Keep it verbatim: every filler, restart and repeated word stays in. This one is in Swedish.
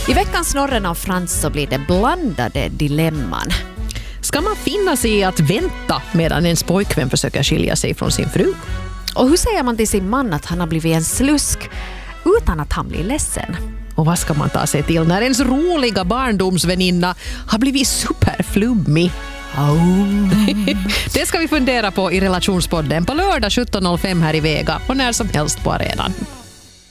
I veckans Norren av Frans så blir det blandade dilemman. Ska man finna sig i att vänta medan ens pojkvän försöker skilja sig från sin fru? Och hur säger man till sin man att han har blivit en slusk utan att han blir ledsen? Och vad ska man ta sig till när ens roliga barndomsväninna har blivit superflummig? Oh. Det ska vi fundera på i Relationspodden på lördag sjutton noll fem här i Vega och när som helst på arenan.